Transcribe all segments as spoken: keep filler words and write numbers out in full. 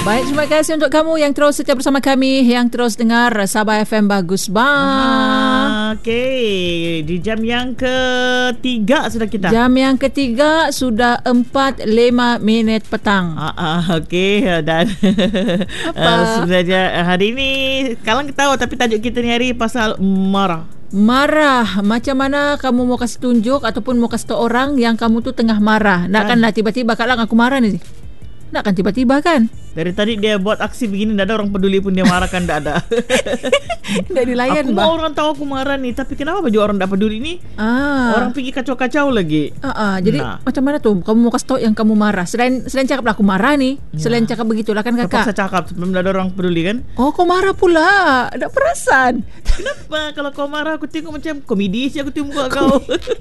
Baik, terima kasih untuk kamu yang terus setia bersama kami, yang terus dengar Sabah F M. Bagus bang. Okey, di jam yang ketiga sudah kita. Jam yang ketiga sudah empat lima minit petang. Ah, ah, okey, dan Apa? uh, sebenarnya hari ini kalang ketawa, tapi tajuk kita ni hari pasal marah. Marah. Macam mana kamu mau kasih tunjuk ataupun mau kasih tahu orang yang kamu tu tengah marah? Nakkanlah tiba-tiba Kak Lang aku marah ni. Nakkan tiba-tiba kan? Dari tadi dia buat aksi begini, tak ada orang peduli pun dia marah kan, tak ada. Tak dilayan Aku bah. mau orang tahu aku marah ni, tapi kenapa baju orang tak peduli ni? Ah. Orang pergi kacau-kacau lagi. Ah, ah. Jadi Nah. macam mana tu? Kamu mau kasih tahu yang kamu marah. Selain selain cakap lah aku marah ni. Ya. Selain cakap begitulah kan Terpaksa kakak. cakap sebelum ada orang peduli kan. Oh, kau marah pula. Tak perasan. Kenapa kalau kau marah aku tengok macam komedi si aku tengok muka kau.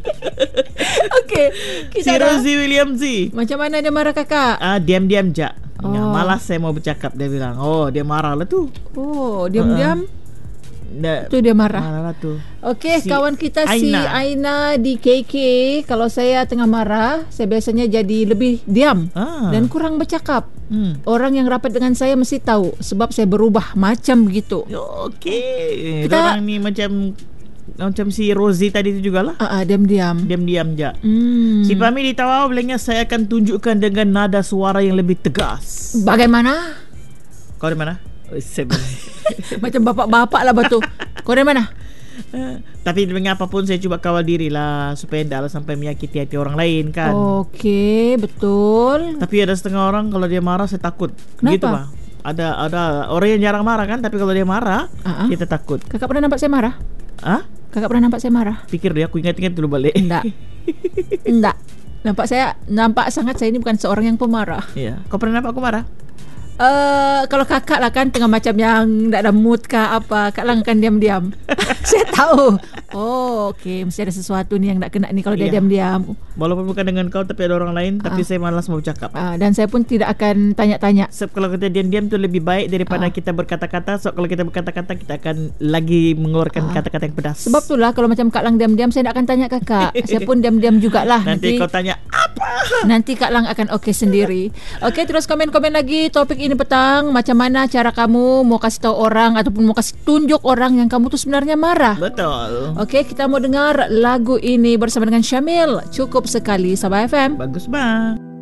Okey. Si Kita dah. Rosie Williams si. Macam mana dia marah kakak? Ah, diam-diam je. Oh. Ya, malas saya mau bercakap, dia bilang. Oh, dia marah lah tu. Oh, diam-diam. Dia, Tu dia marah. marah lah tu. Okey, Si kawan kita si Aina. Aina di K K. Kalau saya tengah marah, saya biasanya jadi lebih diam Ah. dan kurang bercakap. Hmm. Orang yang rapat dengan saya mesti tahu sebab saya berubah macam begitu. Okey. Kita- Kita orang ni macam macam si Rosie tadi tu jugalah. Ah, ah, diam-diam. Diam-diam je. Hmm. Si Fahmi di Tawau bilangnya saya akan tunjukkan dengan nada suara yang lebih tegas. Bagaimana? Kau dari mana? Oh, saya Macam bapak-bapak lah batu. Kau dari mana? Eh, Tapi dengan apapun saya cuba kawal diri lah, supaya tak lah sampai menyakiti hati orang lain kan. Okey, betul. Tapi ada setengah orang kalau dia marah saya takut. Kenapa? Gitu Pak. Ada ada orang yang jarang marah kan, tapi kalau dia marah Ah, ah. kita takut. Kakak pernah nampak saya marah? Ah? Kakak pernah nampak saya marah? Pikir dia, aku ingat-ingat dulu balik. Enggak. Enggak. Nampak saya nampak sangat saya ini bukan seorang yang pemarah. Iya. Kau pernah nampak aku marah? Uh, kalau kakak lah kan tengah macam yang tak ada mood kah apa, Kak Lang akan diam-diam. Saya tahu. Oh, okey, mesti ada sesuatu ni yang nak kena ni kalau dia Ya. diam-diam. Walaupun bukan dengan kau tapi ada orang lain, tapi Ah. saya malas mau bercakap. Uh, dan saya pun tidak akan tanya-tanya. Sebab kalau kita diam-diam tu lebih baik daripada Ah. kita berkata-kata. Sebab kalau kita berkata-kata kita akan lagi mengeluarkan Ah. kata-kata yang pedas. Sebab itulah kalau macam Kak Lang diam-diam saya tak akan tanya kakak. Saya pun diam-diam jugalah. Nanti kau tanya apa? Nanti Kak Lang akan okey sendiri. Okey, terus komen-komen lagi topik ini petang. Macam mana cara kamu mau kasih tahu orang ataupun mau kasih tunjuk orang yang kamu tu sebenarnya marah. Betul. Okey, kita mau dengar lagu ini bersama dengan Syamil. Cukup sekali Sabah F M. Bagus bang.